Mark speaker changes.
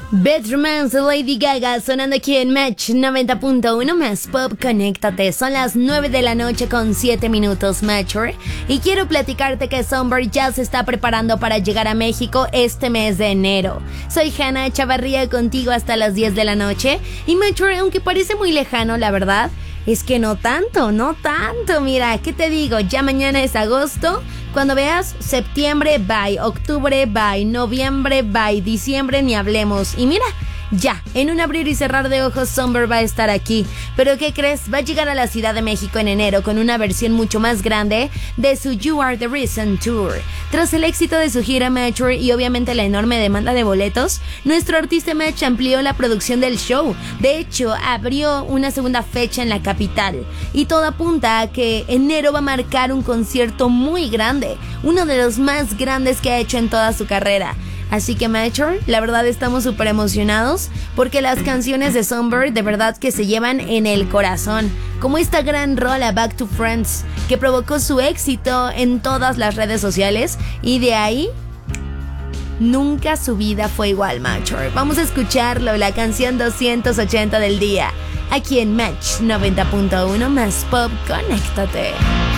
Speaker 1: Bedrooms de Lady Gaga sonando aquí en Match 90.1 más Pop. Conéctate, son las 9 de la noche con 7 minutos, Mature. Y quiero platicarte que Sunbird ya se está preparando para llegar a México este mes de enero. Soy Hannah Chavarría contigo hasta las 10 de la noche. Y Mature, aunque parece muy lejano, la verdad es que no tanto. Mira, ¿qué te digo? Ya mañana es agosto. Cuando veas septiembre, bye. Octubre, bye. Noviembre, bye. Diciembre, ni hablemos. Y mira, ya, en un abrir y cerrar de ojos, Sunbird va a estar aquí. ¿Pero qué crees? Va a llegar a la Ciudad de México en enero con una versión mucho más grande de su You Are The Reason Tour. Tras el éxito de su gira Mature y obviamente la enorme demanda de boletos, nuestro artista Match amplió la producción del show. De hecho, abrió una segunda fecha en la capital. Y todo apunta a que enero va a marcar un concierto muy grande, uno de los más grandes que ha hecho en toda su carrera. Así que Mature, la verdad estamos súper emocionados porque las canciones de Sunbird de verdad que se llevan en el corazón, como esta gran rola Back to Friends que provocó su éxito en todas las redes sociales y de ahí nunca su vida fue igual. Mature, vamos a escucharlo, la canción 280 del día, aquí en Match 90.1 más Pop. Conéctate.